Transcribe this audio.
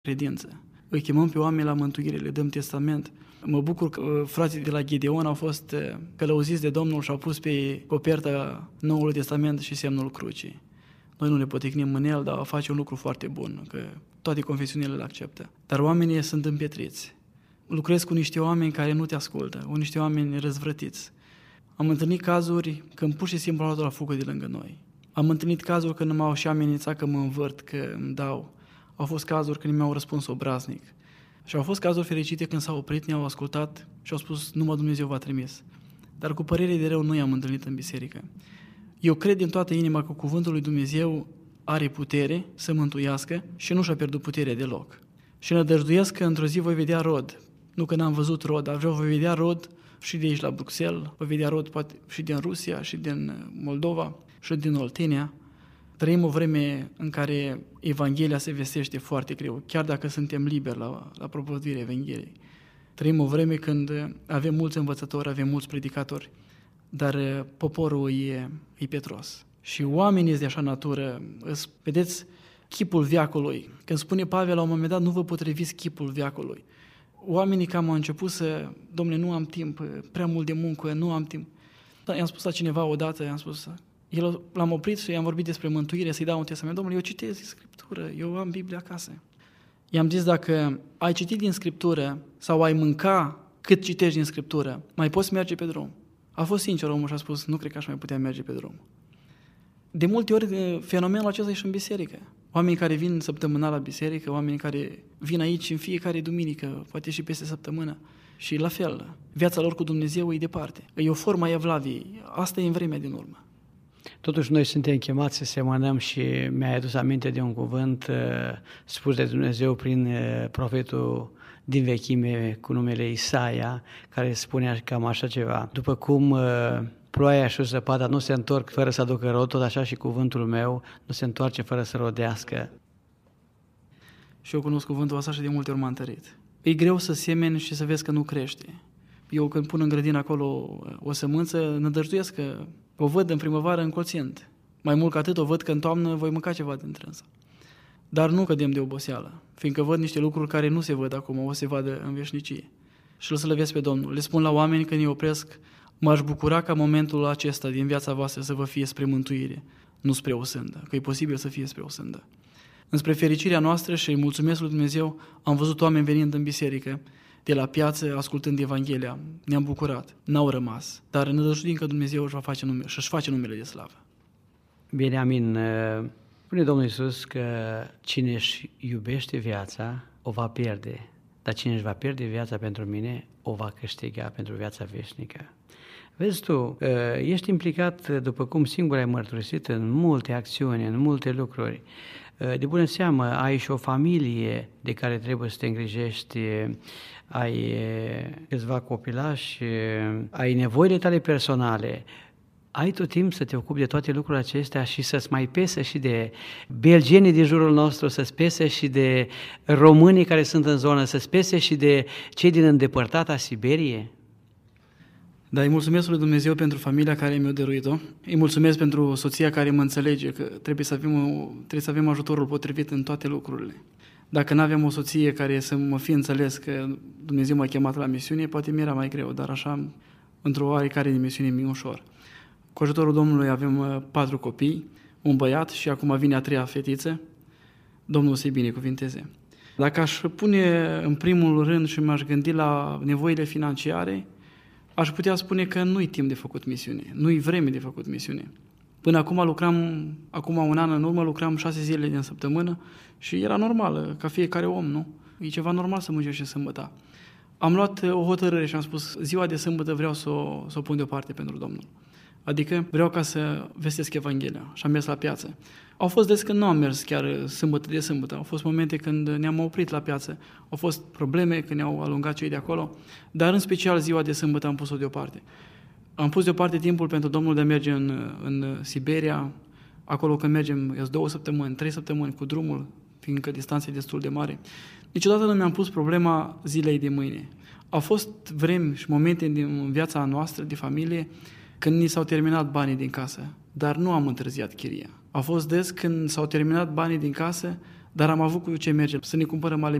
credință. Îi chemăm pe oameni la mântuire, le dăm testament. Mă bucur că frații de la Gideon au fost călăuziți de Domnul și au pus pe coperta Noului Testament și semnul crucii. Noi nu ne poticnim în el, dar face un lucru foarte bun, că toate confesiunile îl acceptă. Dar oamenii sunt împietriți. Lucrez cu niște oameni care nu te ascultă, cu niște oameni răzvrătiți. Am întâlnit cazuri când pur și simplu au luat la fugă de lângă noi. Am întâlnit cazuri când m-au și amenințat că mă învârt, că îmi dau. Au fost cazuri când mi-au răspuns obraznic. Și au fost cazuri fericite când s-au oprit, ne-au ascultat și au spus, numai Dumnezeu v-a trimis. Dar cu părere de rău nu i-am întâlnit în biserică. Eu cred din toată inima că cuvântul lui Dumnezeu are putere să mântuiască și nu și-a pierdut puterea deloc. Și nădăjduiesc că într-o zi voi vedea rod. Nu că n-am văzut rod, dar voi vedea rod și de aici la Bruxelles, voi vedea rod poate și din Rusia, și din Moldova, și din Oltenia. Trăim o vreme în care Evanghelia se vestește foarte greu, chiar dacă suntem liberi la propovăduirea Evangheliei. Trăim o vreme când avem mulți învățători, avem mulți predicatori, dar poporul e pietros. Și oamenii sunt de așa natură. Vedeți chipul veacului. Când spune Pavel la un moment dat, nu vă potriviți chipul veacului. Oamenii cam au început să, dom'le, nu am timp, prea mult de muncă, nu am timp. Dar i-am spus la cineva odată, l-am oprit și i-am vorbit despre mântuire, să-i dau un testament. Domnule, eu citesc Scriptură, eu am Biblia acasă. I-am zis, dacă ai citit din Scriptură sau ai mânca cât citești din Scriptură, mai poți merge pe drum. A fost sincer omul și a spus, nu cred că aș mai putea merge pe drum. De multe ori fenomenul acesta e și în biserică. Oamenii care vin săptămânal la biserică, oamenii care vin aici în fiecare duminică, poate și peste săptămână. Și la fel, viața lor cu Dumnezeu e departe. E o formă a evlaviei. Asta e în vremea din urmă. Totuși noi suntem chemați să semănăm și mi-ai adus aminte de un cuvânt spus de Dumnezeu prin profetul din vechime cu numele Isaia, care spunea cam așa ceva. După cum ploaia și zăpada nu se întorc fără să aducă rod, tot așa și cuvântul meu nu se întoarce fără să rodească. Și eu cunosc cuvântul ăsta și de multe ori m-a întărit. E greu să semeni și să vezi că nu crește. Eu când pun în grădină acolo o sămânță, nădăjduiesc că o văd în primăvară încolțind. Mai mult ca atât o văd că în toamnă voi mânca ceva dintre însă. Dar nu cădem de oboseală, fiindcă văd niște lucruri care nu se văd acum, o se vadă în veșnicie. Și îl slăvesc pe Domnul. Le spun la oameni când îi opresc, m-aș bucura ca momentul acesta din viața voastră să vă fie spre mântuire, nu spre o sândă, că e posibil să fie spre o sândă. Înspre fericirea noastră și mulțumesc lui Dumnezeu, am văzut oameni venind în biserică, de la piață, ascultând Evanghelia. Ne-am bucurat, n-au rămas, dar ne nădăjduim că Dumnezeu își face numele de slavă. Bine, amin. Spune Domnul Iisus că cine își iubește viața, o va pierde, dar cine își va pierde viața pentru mine, o va câștiga pentru viața veșnică. Vezi tu, ești implicat, după cum singur ai mărturisit, în multe acțiuni, în multe lucruri. De bună seamă, ai și o familie de care trebuie să te îngrijești, ai câțiva copilași, ai nevoile tale personale. Ai tot timp să te ocupi de toate lucrurile acestea și să-ți mai pese și de belgenii din jurul nostru, să-ți pese și de românii care sunt în zonă, să-ți pese și de cei din îndepărtata Siberie? Da, îi mulțumesc lui Dumnezeu pentru familia care mi-a dăruit-o. Îi mulțumesc pentru soția care mă înțelege că trebuie să avem ajutorul potrivit în toate lucrurile. Dacă nu aveam o soție care să mă fie înțeles că Dumnezeu m-a chemat la misiune, poate mi era mai greu, dar așa, într-o oarecare misiune, mi-e ușor. Cu ajutorul Domnului avem 4 copii, un băiat și acum vine a 3-a fetiță. Domnul să-i binecuvinteze. Dacă aș pune în primul rând și m-aș gândi la nevoile financiare, aș putea spune că nu-i timp de făcut misiune, nu-i vreme de făcut misiune. Până acum acum un an în urmă, lucram 6 zile din săptămână și era normal, ca fiecare om, nu? E ceva normal să muncești și sâmbătă. Am luat o hotărâre și am spus, ziua de sâmbătă vreau să o pun deoparte pentru Domnul. Adică vreau ca să vestesc Evanghelia și am mers la piață. Au fost des când nu am mers chiar sâmbătă de sâmbătă, au fost momente când ne-am oprit la piață, au fost probleme când ne-au alungat cei de acolo, dar în special ziua de sâmbătă am pus-o deoparte. Am pus deoparte timpul pentru Domnul de a merge în Siberia, acolo când mergem 2 săptămâni, 3 săptămâni cu drumul, fiindcă distanța e destul de mare. Niciodată nu mi-am pus problema zilei de mâine. Au fost vremi și momente din viața noastră de familie când ni s-au terminat banii din casă, dar nu am întârziat chiria. A fost des când s-au terminat banii din casă, dar am avut cu ce merge, să ne cumpărăm